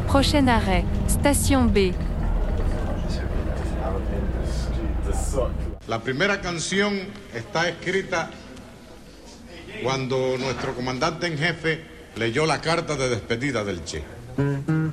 Prochain arrêt, station B. La primera canción está escrita cuando nuestro comandante en jefe leyó la carta de despedida del Che.